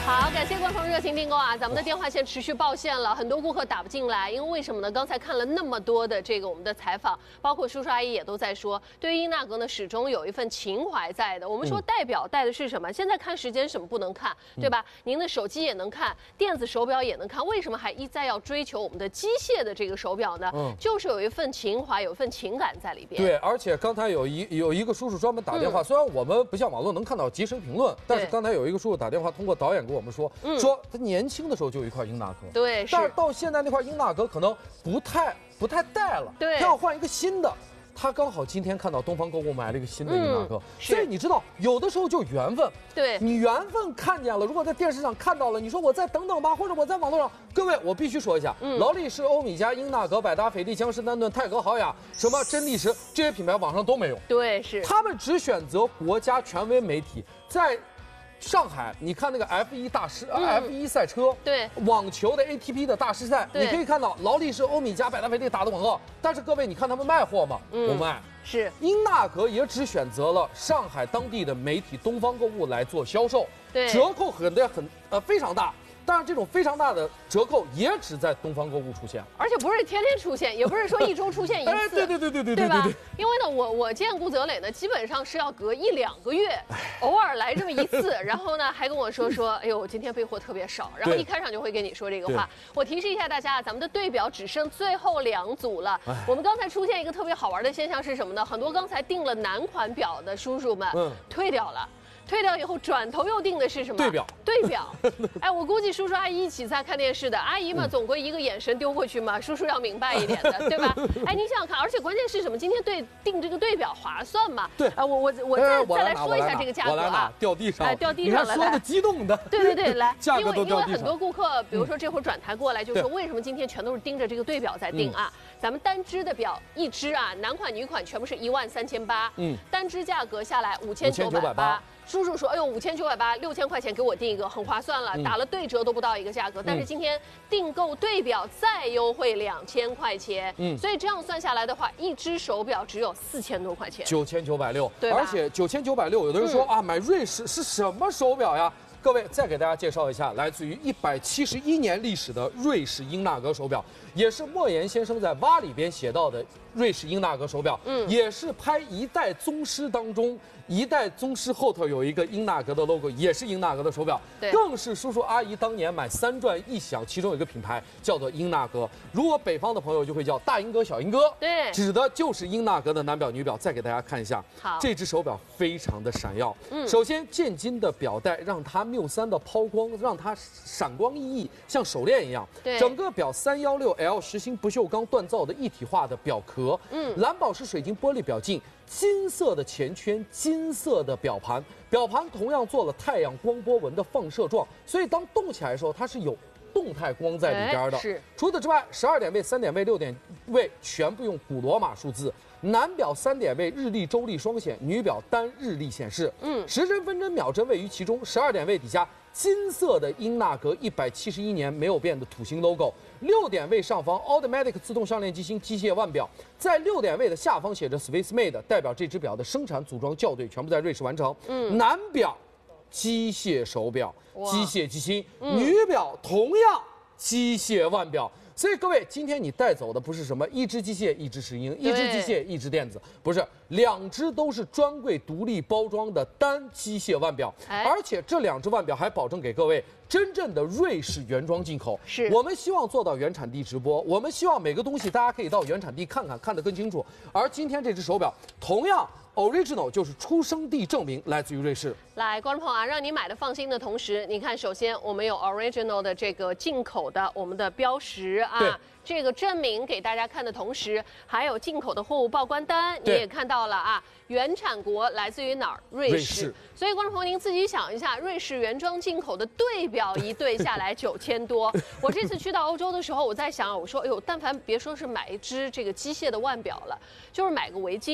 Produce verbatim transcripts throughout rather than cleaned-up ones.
好，感谢观众热情订购啊！咱们的电话线持续爆线了，很多顾客打不进来，因为为什么呢？刚才看了那么多的这个我们的采访，包括叔叔阿姨也都在说，对于英纳格呢始终有一份情怀在的。我们说代表带的是什么？现在看时间什么不能看，对吧？您的手机也能看，电子手表也能看，为什么还一再要追求我们的机械的这个手表呢？嗯，就是有一份情怀，有一份情感在里边。 对，而且刚才有一有一个叔叔专门打电话，嗯、虽然我们不像网络能看到即时评论，但是刚才有一个叔叔打电话，通过导演给我们说，嗯、说他年轻的时候就有一块英纳格， 对， 但是到现在那块英纳格可能不太不太带了， 对， 他要换一个新的。他刚好今天看到东方购物买了一个新的英纳格，嗯、所以你知道，有的时候就缘分。 对， 你缘分看见了，如果在电视上看到了，你说我再等等吧，或者我在网络上，各位，我必须说一下，嗯、劳力士、欧米茄、英纳格、百达翡丽、江诗丹顿、泰格豪雅、什么真力时这些品牌网上都没有。 对，是他们只选择国家权威媒体在。上海，你看那个 F 一 大师、嗯、F 一 赛车， 对， 网球的 A T P 的大师赛，你可以看到劳力士、欧米茄、百达翡丽打的广告。但是各位，你看他们卖货吗？嗯、不卖。 是英纳格也只选择了上海当地的媒体东方购物来做销售， 对， 折扣很的很呃非常大。但是这种非常大的折扣也只在东方购物出现， 而且不是天天出现，也不是说一周出现一次， 哎，对对对对对对吧？因为呢，我我见顾泽磊呢，基本上是要隔一两个月，偶尔来这么一次，然后呢还跟我说说，哎呦，我今天备货特别少，然后一开场就会跟你说这个话。我提示一下大家，咱们的对表只剩最后两组了。我们刚才出现一个特别好玩的现象是什么呢？很多刚才订了男款表的叔叔们，嗯，退掉了。退掉以后，转头又定的是什么？ 对表， 对表。哎，我估计叔叔阿姨一起在看电视的，阿姨嘛，总归一个眼神丢过去嘛，叔叔要明白一点的，对吧？哎，您想想看，而且关键是什么？今天对定这个对表划算嘛？ 对， 啊，我我我再再来说一下这个价格啊， 掉地上， 哎，掉地上了， 说的激动的。 对对对，来， 价格都掉地上。 因为因为很多顾客，比如说这会儿转台过来，就说为什么今天全都是盯着这个对表在定啊？咱们单只的表一只啊，男款女款全部是一万三千八，嗯，单只价格下来五千九百八。叔叔说：“哎呦，五千九百八，六千块钱给我订一个，很划算了，打了对折都不到一个价格。嗯、但是今天订购对表再优惠两千块钱，嗯，所以这样算下来的话，一只手表只有四千多块钱， 九千九百六， 对吧？ 而且九千九百六，有的人说、嗯、啊，买瑞士是什么手表呀？”各位，再给大家介绍一下，来自于一百七十一年历史的瑞士英纳格手表，也是莫言先生在蛙里边写到的瑞士英纳格手表，嗯，也是拍《一代宗师》当中，一代宗师后头有一个英纳格的 logo， 也是英纳格的手表， 对， 更是叔叔阿姨当年买三转一响，其中有一个品牌叫做英纳格，如果北方的朋友就会叫大英哥、小英哥， 对， 指的就是英纳格的男表、女表。再给大家看一下， 好， 这只手表非常的闪耀，嗯，首先渐金的表带让它缪三的抛光，让它闪光熠熠，像手链一样。 对， 整个表三一六 L 实心不锈钢锻造的一体化的表壳，嗯，蓝宝石水晶玻璃表镜，金色的前圈，金色的表盘，表盘同样做了太阳光波纹的放射状，所以当动起来的时候，它是有动态光在里边的。 是。 除此之外，十二点位、三点位、六点位全部用古罗马数字。男表三点位日历、周历双显，女表单日历显示。嗯，时针、分针、秒针位于其中。十二点位底下金色的英纳格一百七十一年没有变的土星 logo。六点位上方 Automatic 自动上链机芯机械腕表，在六点位的下方写着 Swiss Made， 代表这只表的生产、组装、校对全部在瑞士完成。嗯，男表机械手表，机械机芯；嗯、女表同样机械腕表。所以各位，今天你带走的不是什么一只机械一只石英，一只机械一只电子，不是，两只都是专柜独立包装的单机械腕表，哎、而且这两只腕表还保证给各位真正的瑞士原装进口。 是我们希望做到原产地直播，我们希望每个东西大家可以到原产地看看，看得更清楚。而今天这只手表同样。Original 就是出生地证明，来自于瑞士。 来，观众朋友啊，让你买的放心的同时，你看，首先我们有 Original 的这个进口的我们的标识啊，这个证明给大家看的同时，还有进口的货物报关单，你也看到了啊，原产国来自于哪儿？瑞士。瑞士所以观众朋友，您自己想一下，瑞士原装进口的对表一对下来九千多。我这次去到欧洲的时候，我在想，我说，哎呦，但凡别说是买一只这个机械的腕表了，就是买个围巾。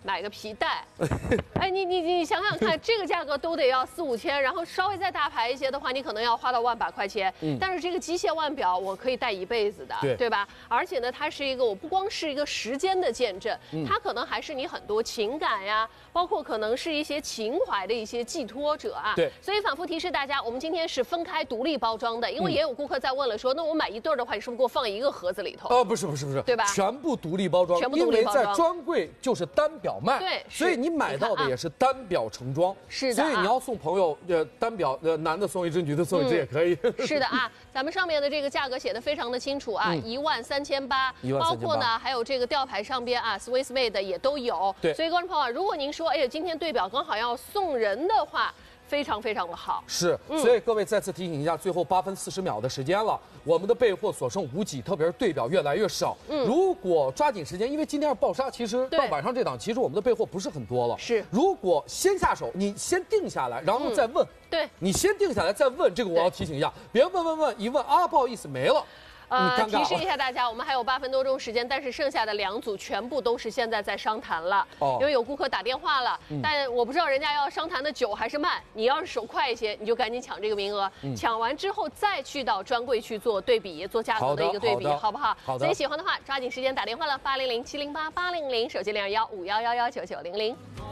买个皮带。哎，你你你想想看，这个价格都得要四五千，然后稍微再大牌一些的话，你可能要花到万把块钱。嗯，但是这个机械腕表我可以戴一辈子的，对对吧？而且呢，它是一个我不光是一个时间的见证，嗯、它可能还是你很多情感呀，包括可能是一些情怀的一些寄托者啊。 对， 所以反复提示大家，我们今天是分开独立包装的，因为也有顾客在问了说，说那我买一对的话，你是不是给我放一个盒子里头？ 哦，不是不是不是， 对吧？ 全部独立包装， 全部独立包装， 因为在专柜就是单表卖， 对， 所以你买到的也是单表成装。 是的， 所以你要送朋友，呃，单表，呃，男的送一只，女的送一只也可以。 是的啊，咱们上面的这个价格写的非常的清楚啊，一万三千八，包括呢还有这个吊牌上边啊 ，Swiss made 也都有。 对， 所以观众朋友，如果您说，哎呀，今天对表刚好要送人的话，非常非常的好。 是，所以各位再次提醒一下，最后八分四十秒的时间了，我们的备货所剩无几，特别是对表越来越少。嗯，如果抓紧时间，因为今天是暴杀，其实到晚上这档，其实我们的备货不是很多了。 是， 如果先下手，你先定下来，然后再问。 嗯、对， 你先定下来再问，这个我要提醒一下，别问问问一问啊，不好意思没了。 呃，提示一下大家，我们还有八分多钟时间，但是剩下的两组全部都是现在在商谈了。哦，因为有顾客打电话了，嗯、但我不知道人家要商谈的久还是慢。你要是手快一些，你就赶紧抢这个名额。嗯、抢完之后再去到专柜去做对比，做价格的一个对比，好不好？ 好的。 所以喜欢的话，抓紧时间打电话了，八零零七零八八零零，手机零二幺五幺幺幺九九零零。